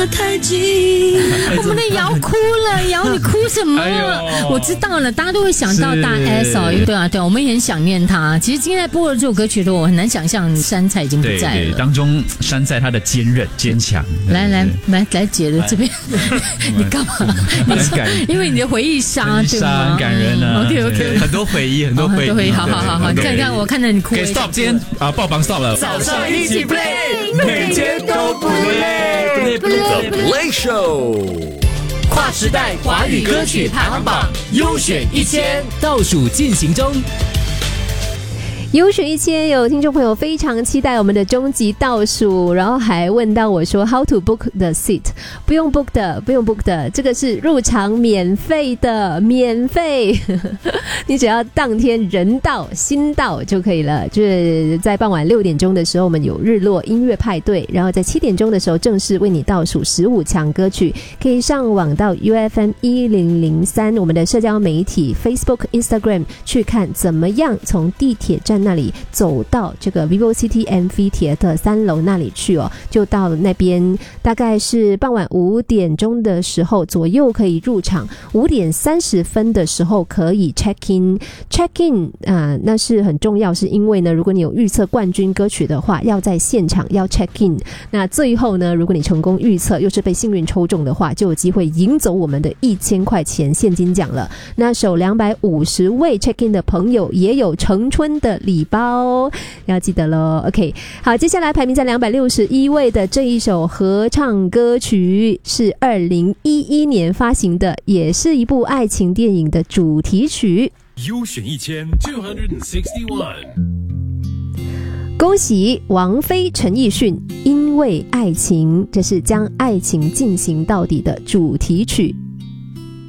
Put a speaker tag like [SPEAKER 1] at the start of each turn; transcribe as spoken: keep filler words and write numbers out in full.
[SPEAKER 1] 得太近。
[SPEAKER 2] 我们的瑶哭了，瑶你哭什么？哎、我知道了，大家都会想到大 S 哦，对啊对啊，我们也很想念他。其实今天在播了这首歌曲的，我很难想象山菜已经不在了。
[SPEAKER 3] 对对，当中山菜他的坚韧坚强。
[SPEAKER 2] 来来来来，姐的这边，你干嘛？你说，因为你的回忆杀，对吗？
[SPEAKER 3] 很感人啊。
[SPEAKER 2] OK OK，
[SPEAKER 3] 很多回忆，很多回忆。
[SPEAKER 2] 回忆，好好好好，你看看我看着你哭。
[SPEAKER 3] 给 stop， 今天啊爆榜 stop 了。
[SPEAKER 4] 早上一起 play， 每天都不累。The Play Show， 跨时代华语歌曲排行榜优选一千倒数进行中。
[SPEAKER 5] 优选一千，有听众朋友非常期待我们的终极倒数，然后还问到我说 How to book the seat？ 不用 book 的，不用 book 的，这个是入场免费的，免费，你只要当天人到心到就可以了。就是在傍晚六点钟的时候，我们有日落音乐派对，然后在七点钟的时候正式为你倒数十五强歌曲，可以上网到 U F M 一零零三我们的社交媒体 Facebook、Instagram 去看怎么样从地铁站那里走到这个 VivoCity Amphitheater 三楼那里去哦，就到那边大概是傍晚五点钟的时候左右可以入场，五点三十分的时候可以 check in check in 啊、呃，那是很重要，是因为呢，如果你有预测冠军歌曲的话，要在现场要 check in， 那最后呢，如果你成功预测又是被幸运抽中的话，就有机会赢走我们的一千块钱现金奖了。那首两百五十位 check in 的朋友也有成春的礼包，要记得咯。 OK， 好，接下来排名在两百六十一位的这一首合唱歌曲是二零一一年发行的，也是一部爱情电影的主题曲。
[SPEAKER 4] 优选一千 two hundred sixty-one，
[SPEAKER 5] 恭喜王菲陈奕迅因为爱情，这是将爱情进行到底的主题曲。